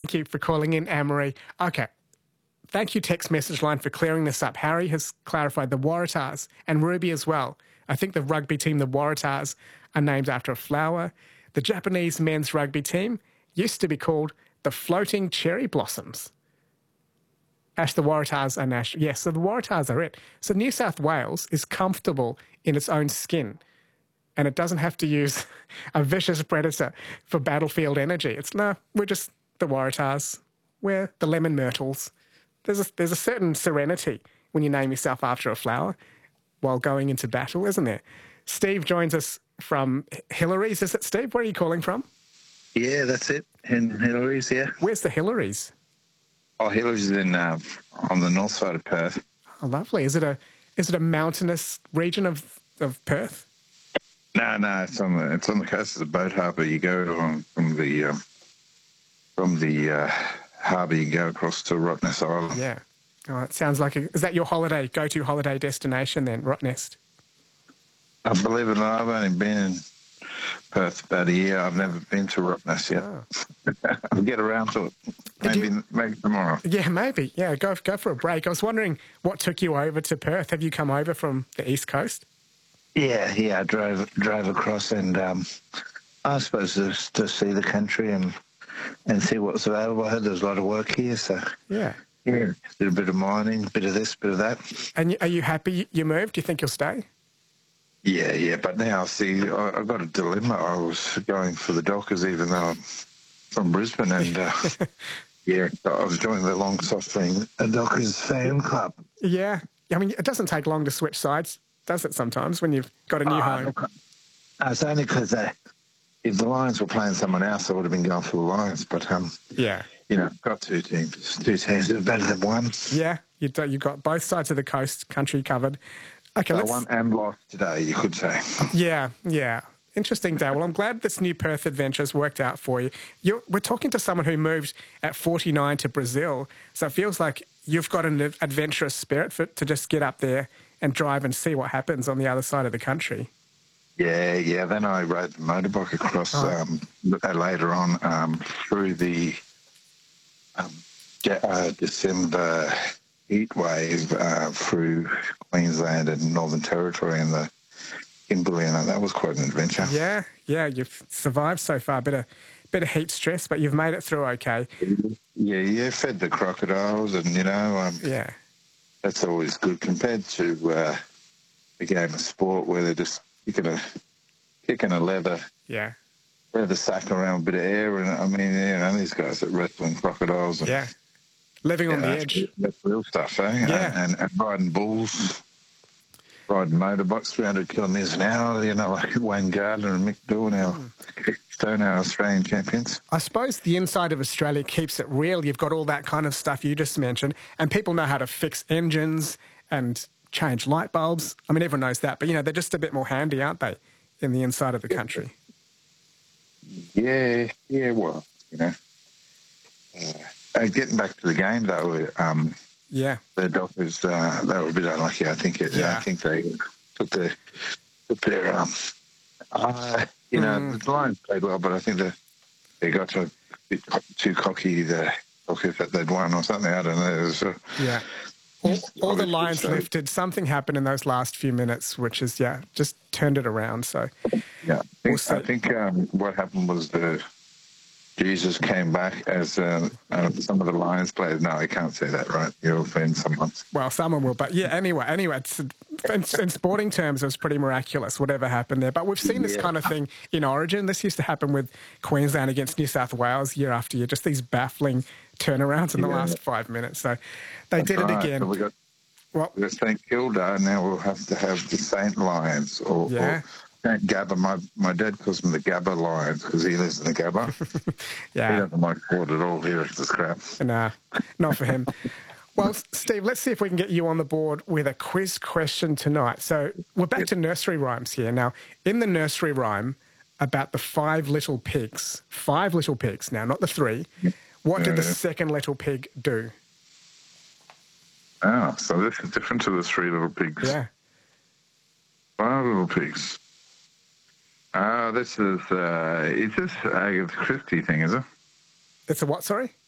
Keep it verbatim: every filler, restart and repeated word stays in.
Thank you for calling in, Anne-Marie. Okay. Thank you, text message line, for clearing this up. Harry has clarified the Waratahs and Ruby as well. I think the rugby team, the Waratahs, are named after a flower. The Japanese men's rugby team used to be called the Floating Cherry Blossoms. Ash, the Waratahs are national. Yes, so the Waratahs are it. So New South Wales is comfortable in its own skin, and it doesn't have to use a vicious predator for battlefield energy. It's, no, we're just the Waratahs. We're the lemon myrtles. There's a, there's a certain serenity when you name yourself after a flower while going into battle, isn't there? Steve joins us from Hillary's. Is it, Steve? Where are you calling from? Yeah, that's it. In Hillary's, yeah. Where's the Hillary's? Oh, Hillary's is in uh, on the north side of Perth. Oh, lovely. Is it a is it a mountainous region of, of Perth? No, no, it's on the it's on the coast of the boat harbour. You go on from the um, from the uh, harbour, you go across to Rottnest Island. Yeah. Oh, it sounds like a, is that your holiday go to holiday destination then, Rottnest? I believe it or not, I've only been in Perth about a year. I've never been to Rottnest yet. Oh. I'll get around to it. Maybe you, maybe tomorrow. Yeah, maybe. Yeah, go go for a break. I was wondering what took you over to Perth. Have you come over from the East Coast? Yeah, yeah. I drove drove across, and um, I suppose just to see the country and and see what's available. I heard there's a lot of work here, so yeah, yeah. Did a bit of mining, a bit of this, bit of that. And are you happy you moved? Do you think you'll stay? Yeah, yeah. But now, see, I, I've got a dilemma. I was going for the Dockers, even though I'm from Brisbane, and. Uh, Yeah, I was joining the Long Softling Dockers fan club. Yeah. I mean, it doesn't take long to switch sides, does it, sometimes, when you've got a new uh, home? Look, it's only because uh, if the Lions were playing someone else, I would have been going for the Lions. But, um, yeah, you know, got two teams. Two teams that are better than one. Yeah, you've you got both sides of the coast country covered. Okay, so let's... won and lost today, you could say. Yeah, yeah. Interesting day. Well, I'm glad this new Perth adventure's worked out for you. You're, we're talking to someone who moved at forty-nine to Brazil, so it feels like you've got an adventurous spirit for, to just get up there and drive and see what happens on the other side of the country. Yeah, yeah. Then I rode the motorbike across oh. um, later on um, through the um, uh, December heat wave uh, through Queensland and Northern Territory and the Kimberley, and that was quite an adventure. Yeah, yeah, you've survived so far. Bit of, bit of heat stress, but you've made it through okay. Yeah, yeah, fed the crocodiles, and you know, um, yeah, that's always good compared to uh, a game of sport where they're just kicking a kicking a leather, yeah, leather sack around a bit of air, and I mean, you know, these guys are wrestling crocodiles, and, yeah, living on know, the edge. That's real stuff, eh? Yeah, and, and riding bulls. Riding motorbikes three hundred kilometres an hour, you know, like Wayne Gardner and Mick Doohan, our mm. Stone, our Australian champions. I suppose the inside of Australia keeps it real. You've got all that kind of stuff you just mentioned, and people know how to fix engines and change light bulbs. I mean, everyone knows that, but, you know, they're just a bit more handy, aren't they, in the inside of the country? Yeah, yeah, well, you know. Uh, getting back to the game, though, um, yeah, the Dockers, uh, they were a bit unlucky. I think it, yeah. I think they took their, took their um, uh, you know, mm. the Lions played well, but I think they, they got to a bit too cocky, the cocky that they'd won or something. I don't know. It was, uh, yeah. All, all the Lions so. lifted. Something happened in those last few minutes, which is, yeah, just turned it around. So, yeah, I think, we'll I think um, what happened was the Jesus came back as uh, uh, some of the Lions players. No, I can't say that, right? You'll offend someone. Well, someone will, but yeah, anyway, anyway, it's, in, in sporting terms, it was pretty miraculous, whatever happened there. But we've seen this yeah. kind of thing in Origin. This used to happen with Queensland against New South Wales year after year, just these baffling turnarounds in the yeah. last five minutes. So they That's did right. it again. So we got, well, we got Saint Kilda, and now we'll have to have the Saint Lions or, yeah. or Saint Gabba. My my dad calls them the Gabba Lions because he lives in the Gabba. yeah. He doesn't like sport at all here at the scrap. Nah, not for him. Well, Steve, let's see if we can get you on the board with a quiz question tonight. So we're back yep. to nursery rhymes here. Now, in the nursery rhyme about the five little pigs, five little pigs, now not the three, yep. what did uh, the second little pig do? Ah, so this is different to the three little pigs. Yeah. Five little pigs. Ah, uh, this is, uh, is this Agatha Christie thing, is it? It's a what, sorry?